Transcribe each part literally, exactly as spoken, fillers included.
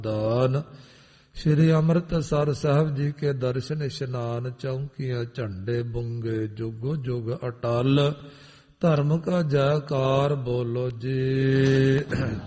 ਦਾਨ। ਸ਼੍ਰੀ ਅੰਮ੍ਰਿਤਸਰ ਸਾਹਿਬ ਜੀ ਕੇ ਦਰਸ਼ਨ ਇਸ਼ਨਾਨ, ਚੌਂਕੀਆਂ ਝੰਡੇ ਬੁੰਗੇ ਜੁਗ ਜੁਗ ਅਟਲ। ਧਰਮ ਕਾ ਜੈਕਾਰ ਬੋਲੋ ਜੀ।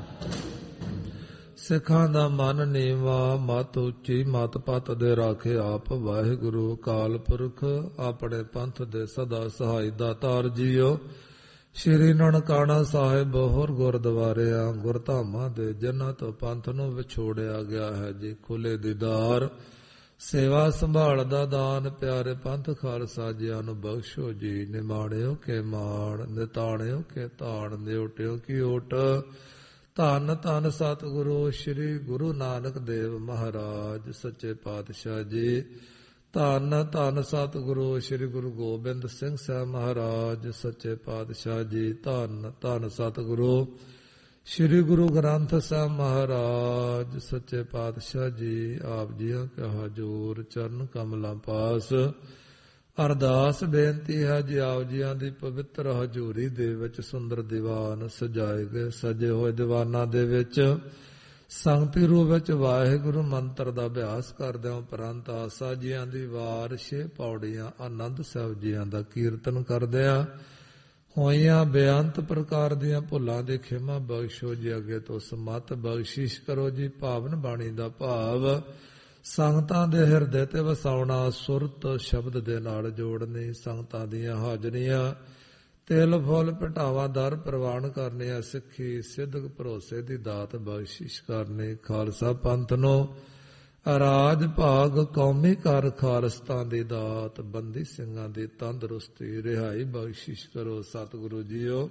ਸਿੱਖਾਂ ਦਾ ਮਨ ਨੀਵਾ, ਮਤ ਉੱਚੀ, ਮਤ ਪਤ ਦੇ ਰਾਖੇ ਆਪ ਵਾਹਿਗੁਰੂ ਅਕਾਲ ਪੁਰਖ। ਆਪਣੇ ਪੰਥ ਦੇ ਸਦਾ ਸਹਾਈ ਦਾਤਾਰ ਜੀਓ। ਸ਼੍ਰੀ ਨਨਕਾਣਾ ਸਾਹਿਬ ਹੋਰ ਗੁਰਦੁਆਰਿਆਂ ਗੁਰਧਾਮਾਂ ਦੇ ਜਿਨ੍ਹਾਂ ਤੋਂ ਪੰਥ ਨੂੰ ਵਿਛੋੜਿਆ ਗਿਆ ਹੈ ਜੀ, ਖੁੱਲੇ ਦੀਦਾਰ ਸੇਵਾ ਸੰਭਾਲ ਦਾ ਦਾਨ। ਪਿਆਰੇ ਪੰਥ ਖਾਲਸਾ ਜੀਆਂ ਨੂੰ ਬਖਸ਼ੋ ਜੀ। ਨਿਮਾਣਿਓ ਕੇ ਮਾਣ, ਨਿਤਾਣਿਓ ਕੇ ਤਾਣ, ਨਿਉਟਿਓ ਕੀ ਓਟ। ਧੰਨ ਧੰਨ ਸਤਿਗੁਰੂ ਸ਼੍ਰੀ ਗੁਰੂ ਨਾਨਕ ਦੇਵ ਮਹਾਰਾਜ ਸੱਚੇ ਪਾਤਸ਼ਾਹ ਜੀ। ਧੰਨ ਧੰਨ ਸਤਿਗੁਰੂ ਸ਼੍ਰੀ ਗੁਰੂ ਗੋਬਿੰਦ ਸਿੰਘ ਸਾਹਿਬ ਮਹਾਰਾਜ ਸੱਚੇ ਪਾਤਸ਼ਾਹ ਜੀ। ਧੰਨ ਧੰਨ ਸਤਿਗੁਰੂ ਸ਼੍ਰੀ ਗੁਰੂ ਗ੍ਰੰਥ ਸਾਹਿਬ ਮਹਾਰਾਜ ਸੱਚੇ ਪਾਤਸ਼ਾਹ ਜੀ। ਆਪ ਜੀਆਂ ਕਾ ਹਜ਼ੂਰ ਚਰਨ ਕਮਲਾਂ ਪਾਸ ਅਰਦਾਸ ਬੇਨਤੀ ਹੈ ਜੀ। ਆਪ ਜੀਆਂ ਦੀ ਪਵਿੱਤਰ ਹਜ਼ੂਰੀ ਦੇ ਵਿੱਚ ਸੁੰਦਰ ਦੀਵਾਨ ਸਜਾਏ ਗਏ। ਸਜੇ ਹੋਏ ਦੀਵਾਨਾਂ ਦੇ ਵਿੱਚ ਸੰਗਤੀ ਰੂਪ ਵਿੱਚ ਵਾਹਿਗੁਰੂ ਮੰਤਰ ਦਾ ਅਭਿਆਸ ਕਰਦਿਆਂ ਉਪਰੰਤ ਆਸਾ ਜੀਆਂ ਦੀ ਵਾਰ ਛੇ ਪੌੜੀਆਂ ਆਨੰਦ ਸਾਹਿਬ ਜੀਆਂ ਦਾ ਕੀਰਤਨ ਕਰਦਿਆਂ ਹੋਈਆਂ ਬੇਅੰਤ ਪ੍ਰਕਾਰ ਦੀਆਂ ਭੁੱਲਾਂ ਦੀ ਖਿਮਾ ਬਖਸ਼ੋ ਜੀ। ਅੱਗੇ ਤੋਂ ਸਮਤ ਬਖਸ਼ਿਸ਼ ਕਰੋ ਜੀ। ਪਾਵਨ ਬਾਣੀ ਦਾ ਭਾਵ ਸੰਗਤਾਂ ਦੇ ਹਿਰਦੇ ਤੇ ਵਸਾਉਣਾ, ਸੁਰਤ ਸ਼ਬਦ ਦੇ ਨਾਲ ਜੋੜਨੀ, ਸੰਗਤਾਂ ਦੀਆਂ ਹਾਜ਼ਰੀਆਂ ਤਿਲ ਫੁੱਲ ਭਟਾਵਾ ਦਰ ਪ੍ਰਵਾਨ ਕਰਨੀਆਂ, ਸਿੱਖੀ ਸਿੱਧਕ ਭਰੋਸੇ ਦੀ ਦਾਤ ਬਖਸ਼ਿਸ਼ ਕਰਨੀ। ਖਾਲਸਾ ਪੰਥ ਨੂੰ ਰਾਜ ਭਾਗ ਕੌਮੀ ਕਰ ਖਾਲਸਤਾਨ ਦੀ ਦਾਤ, ਬੰਦੀ ਸਿੰਘਾਂ ਦੀ ਤੰਦਰੁਸਤੀ ਰਿਹਾਈ ਬਖਸ਼ਿਸ਼ ਕਰੋ ਸਤਿਗੁਰੂ ਜੀਓ।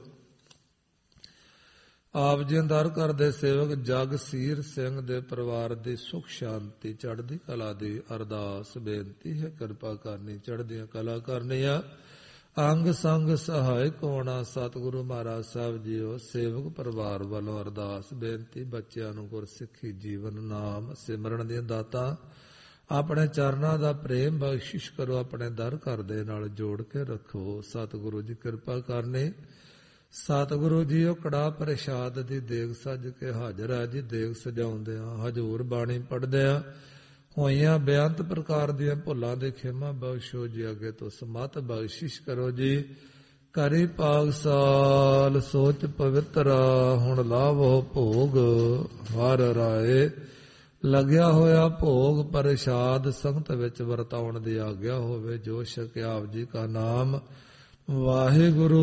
ਆਪ ਜੀ ਦਰ ਕਰਦੇ ਸੇਵਕ ਜਗਸੀਰ ਸਿੰਘ ਦੇ ਪਰਿਵਾਰ ਦੀ ਸੁਖ ਸ਼ਾਂਤੀ ਚੜ੍ਹਦੀ ਕਲਾ ਦੀ ਅਰਦਾਸ ਬੇਨਤੀ ਹੈ। ਕਿਰਪਾ ਕਰਨੀ, ਚੜ੍ਹਦੀਆਂ ਕਲਾ ਕਰਨੀਆਂ, ਅੰਗ ਸੰਗ ਸਹਾਇਕ ਹੋਣਾ ਸਤਿਗੁਰੂ ਮਹਾਰਾਜ ਸਾਹਿਬ ਜੀਓ। ਸੇਵਕ ਪਰਿਵਾਰ ਵੱਲੋਂ ਅਰਦਾਸ ਬੇਨਤੀ, ਬੱਚਿਆਂ ਨੂੰ ਗੁਰਸਿੱਖੀ ਜੀਵਨ ਨਾਮ ਸਿਮਰਨ ਦੀਆਂ ਦਾਤਾਂ ਆਪਣੇ ਚਰਨਾਂ ਦਾ ਪ੍ਰੇਮ ਬਖਸ਼ਿਸ਼ ਕਰੋ। ਆਪਣੇ ਦਰ ਘਰ ਦੇ ਨਾਲ ਜੋੜ ਕੇ ਰੱਖੋ ਸਤਿਗੁਰੂ ਜੀ। ਕਿਰਪਾ ਕਰਨੀ ਸਤਿਗੁਰੂ ਜੀਓ। ਕੜਾ ਪ੍ਰਸ਼ਾਦ ਦੀ ਦੇਗ ਸੱਜ ਕੇ ਹਾਜ਼ਰ ਹੈ ਜੀ। ਦੇਗ ਸਜਾਉਂਦਿਆਂ ਹਜ਼ੂਰ ਬਾਣੀ ਪੜ੍ਹਦਿਆਂ ਹੋਈਆਂ ਬੇਅੰਤ ਪ੍ਰਕਾਰ ਦੀਆਂ ਭੁੱਲਾਂ ਦੇ ਖਿਮਾ ਬਖਸ਼ੋ ਜੀ। ਅੱਗੇ ਤੋਂ ਸਮਤ ਬਖਸ਼ਿਸ਼ ਕਰੋ ਜੀ। ਕਰੀ ਪਾਗਸਾਲ ਸੋਚ ਪਵਿੱਤਰਾ, ਹੁਣ ਲਾਵੋ ਭੋਗ ਹਰ ਰਾਏ। ਲੱਗਿਆ ਹੋਇਆ ਭੋਗ ਪ੍ਰਸ਼ਾਦ ਸੰਗਤ ਵਿੱਚ ਵਰਤਾਉਣ ਦੀ ਆਗਿਆ ਹੋਵੇ। ਜੋ ਛਕਿਆ ਆਪ ਜੀ ਕਾ ਨਾਮ ਵਾਹਿਗੁਰੂ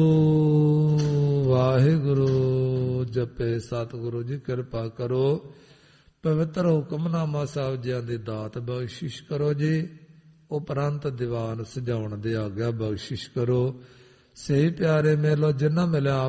ਵਾਹਿਗੁਰੂ ਜਪੇ ਸਤਿਗੁਰੂ ਜੀ। ਕਿਰਪਾ ਕਰੋ ਪਵਿੱਤਰ ਹੁਕਮਨਾਮਾ ਸਾਹਿਬ ਜੀਆਂ ਦੀ ਦਾਤ ਬਖਸ਼ਿਸ਼ ਕਰੋ ਜੀ। ਉਪਰੰਤ ਦੀਵਾਨ ਸਜਾਉਣ ਦੀ ਆਗਿਆ ਬਖਸ਼ਿਸ਼ ਕਰੋ। ਸਹੀ ਪਿਆਰੇ ਮੇਲੋ ਜਿਨ੍ਹਾਂ ਮਿਲਿਆ